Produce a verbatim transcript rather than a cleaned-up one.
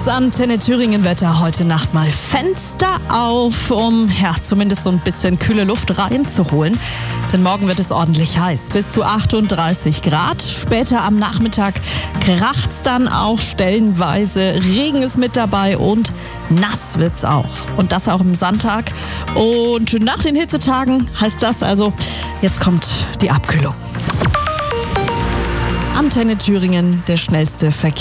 Das Antenne Thüringen Wetter heute Nacht mal Fenster auf, um ja zumindest so ein bisschen kühle Luft reinzuholen. Denn morgen wird es ordentlich heiß, bis zu achtunddreißig Grad. Später am Nachmittag kracht's dann auch stellenweise. Regen ist mit dabei und nass wird's auch. Und das auch am Sonntag. Und nach den Hitzetagen heißt das also, jetzt kommt die Abkühlung. Antenne Thüringen, der schnellste Verkehr.